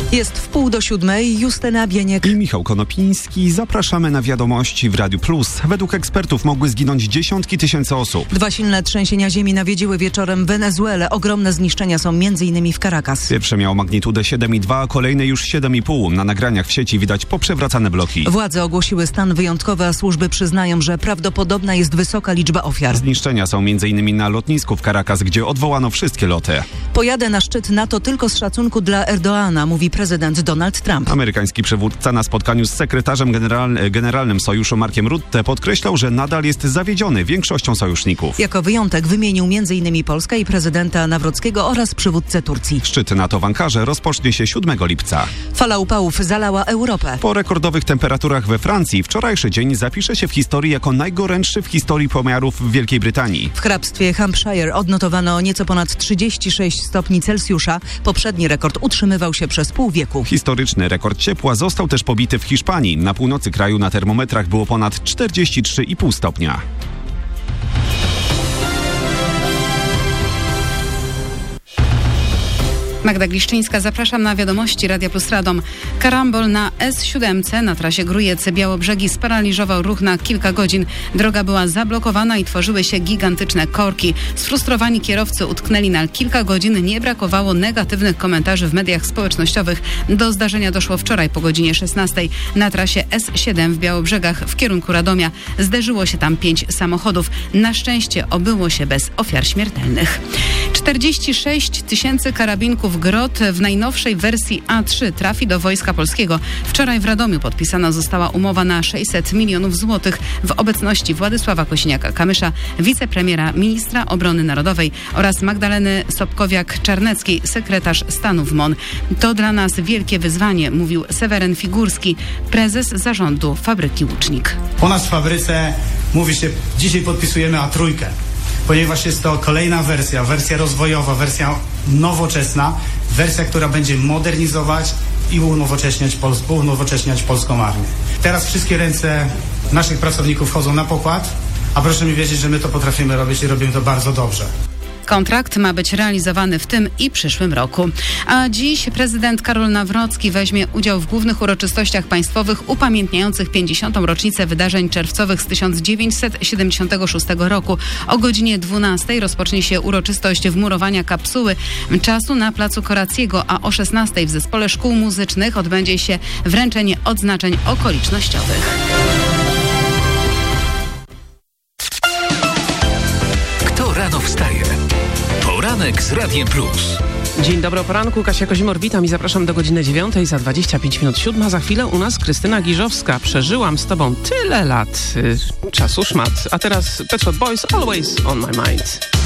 Jest 6:30, Justyna Bieniek i Michał Konopiński. Zapraszamy na wiadomości w Radiu Plus. Według ekspertów mogły zginąć dziesiątki tysięcy osób. 2 silne trzęsienia ziemi nawiedziły wieczorem Wenezuelę. Ogromne zniszczenia są m.in. w Caracas. Pierwsze miało magnitudę 7,2, a kolejne już 7,5. Na nagraniach w sieci widać poprzewracane bloki. Władze ogłosiły stan wyjątkowy, a służby przyznają, że prawdopodobna jest wysoka liczba ofiar. Zniszczenia są m.in. na lotnisku w Caracas, gdzie odwołano wszystkie loty. Pojadę na szczyt NATO tylko z szacunku dla Erdoana, mówi prezydent Donald Trump. Amerykański przywódca na spotkaniu z sekretarzem generalnym sojuszu Markiem Rutte podkreślał, że nadal jest zawiedziony większością sojuszników. Jako wyjątek wymienił m.in. Polskę i prezydenta Nawrockiego oraz przywódcę Turcji. Szczyt NATO w Ankarze rozpocznie się 7 lipca. Fala upałów zalała Europę. Po rekordowych temperaturach we Francji wczorajszy dzień zapisze się w historii jako najgorętszy w historii pomiarów w Wielkiej Brytanii. W hrabstwie Hampshire odnotowano nieco ponad 36 stopni Celsjusza. Poprzedni rekord utrzymywał się przez pół wieku. Historyczny rekord ciepła został też pobity w Hiszpanii. Na północy kraju na termometrach było ponad 43,5 stopnia. Magda Gliszczyńska, zapraszam na wiadomości Radia Plus Radom. Karambol na S7 na trasie Grójec-Białobrzegi sparaliżował ruch na kilka godzin. Droga była zablokowana i tworzyły się gigantyczne korki. Sfrustrowani kierowcy utknęli na kilka godzin. Nie brakowało negatywnych komentarzy w mediach społecznościowych. Do zdarzenia doszło wczoraj po godzinie 16. Na trasie S7 w Białobrzegach w kierunku Radomia. Zderzyło się tam 5 samochodów. Na szczęście obyło się bez ofiar śmiertelnych. 46 000 karabinków Grot w najnowszej wersji A3 trafi do Wojska Polskiego. Wczoraj w Radomiu podpisana została umowa na 600 milionów złotych w obecności Władysława Kosiniaka-Kamysza, wicepremiera, ministra obrony narodowej oraz Magdaleny Sobkowiak-Czarneckiej, sekretarz stanu w MON. To dla nas wielkie wyzwanie, mówił Seweryn Figurski, prezes zarządu fabryki Łucznik. U nas w fabryce mówi się, dzisiaj podpisujemy A3. Ponieważ jest to kolejna wersja rozwojowa, wersja nowoczesna, wersja, która będzie modernizować i unowocześniać polską armię. Teraz wszystkie ręce naszych pracowników wchodzą na pokład, a proszę mi wierzyć, że my to potrafimy robić i robimy to bardzo dobrze. Kontrakt ma być realizowany w tym i przyszłym roku. A dziś prezydent Karol Nawrocki weźmie udział w głównych uroczystościach państwowych upamiętniających 50. rocznicę wydarzeń czerwcowych z 1976 roku. O godzinie 12 rozpocznie się uroczystość wmurowania kapsuły czasu na placu Korackiego, a o 16 w Zespole Szkół Muzycznych odbędzie się wręczenie odznaczeń okolicznościowych. Kto rano wstaje? Poranek z Radiem Plus. Dzień dobry, o poranku. Kasia Kozimor, witam i zapraszam do godziny 9, za 25 minut 7. Za chwilę u nas Krystyna Giżowska. Przeżyłam z tobą tyle lat. Czasu szmat. A teraz Pet Shop Boys, Always on my mind.